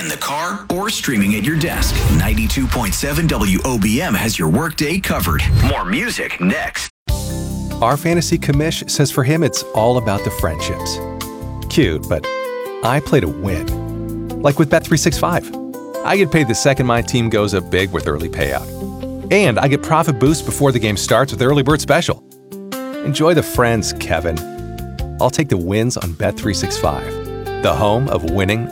in the car, or streaming at your desk. 92.7 WOBM has your workday covered. More music next. Our fantasy commish says for him it's all about the friendships. Cute, but I play to win. Like with Bet365. I get paid the second my team goes up big with early payout. And I get profit boost before the game starts with Early Bird Special. Enjoy the friends, Kevin. I'll take the wins on Bet365, the home of winning